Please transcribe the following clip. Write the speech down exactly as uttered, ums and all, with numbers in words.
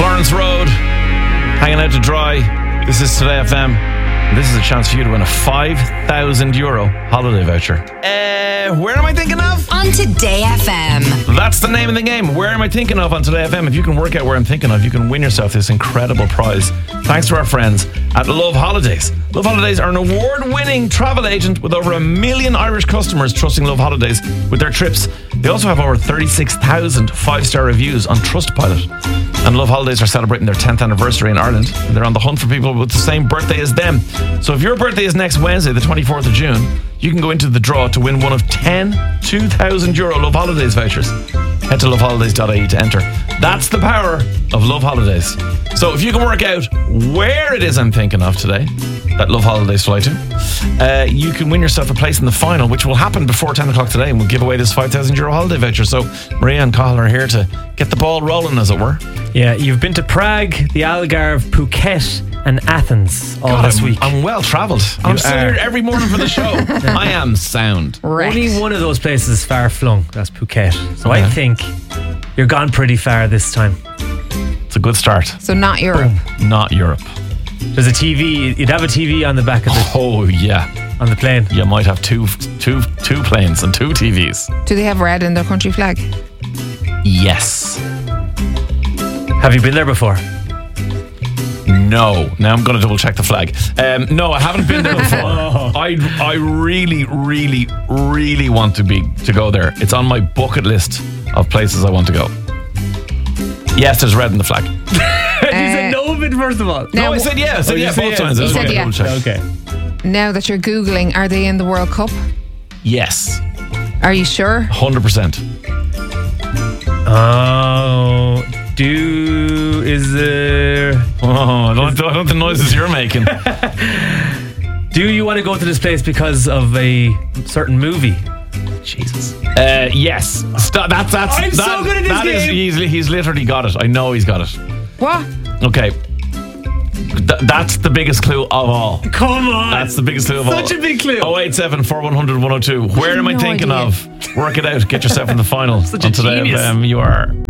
Florence Road, hanging out to dry. This is Today F M. This is a chance for you to win a five thousand euro holiday voucher. Uh, where am I thinking of? On Today F M. That's the name of the game. Where am I thinking of on Today F M? If you can work out where I'm thinking of, you can win yourself this incredible prize. Thanks to our friends at Love Holidays. Love Holidays are an award-winning travel agent with over a million Irish customers trusting Love Holidays with their trips. They also have over thirty-six thousand five-star reviews on Trustpilot. And Love Holidays are celebrating their tenth anniversary in Ireland. And they're on the hunt for people with the same birthday as them. So if your birthday is next Wednesday, the twenty-fourth of June, you can go into the draw to win one of ten two thousand euro Love Holidays vouchers. Head to love holidays dot I E to enter. That's the power of Love Holidays. So if you can work out where it is I'm thinking of today, that Love Holidays fly to, uh, you can win yourself a place in the final, which will happen before ten o'clock today, and we'll give away this five thousand euro holiday voucher. So Maria and Cathal are here to get the ball rolling, as it were. Yeah, you've been to Prague, the Algarve, Phuket and Athens all God, this I'm, week. I'm well travelled. I'm still here every morning for the show. I am sound. Right. Only one of those places is far flung. That's Phuket. So Okay. I think you're gone pretty far this time. It's a good start. So not Europe. Not Europe. There's a T V. You'd have a T V on the back of the Oh, yeah. on the plane. You might have two, two, two planes and two T Vs. Do they have red in their country flag? Yes. Have you been there before? No. Now I'm going to double check the flag. Um, no, I haven't been there before. I I really, really, really want to be to go there. It's on my bucket list of places I want to go. Yes, there's red in the flag. you said no bit first of all. Now, No, I said yeah. I said Oh, you yeah said both yes. times. I You just said wanted to yeah. double check. Okay. now that you're Googling, are they in the World Cup? Yes. Are you sure? one hundred percent. Oh, do is there? Oh, I don't, I don't like the noises you're making. Do you want to go to this place because of a certain movie? Jesus. Uh, yes. Stop. That's that's. I'm that, so good at this that is- game. he's he's literally got it. I know he's got it. What? Okay. Th- that's the biggest clue of all. Come on. That's the biggest clue of all. Such a big clue. oh eight seven, four one hundred, one oh two. Where am I no thinking idea. of? Work it out. Get yourself in the final. Such a on Today genius. F M. You are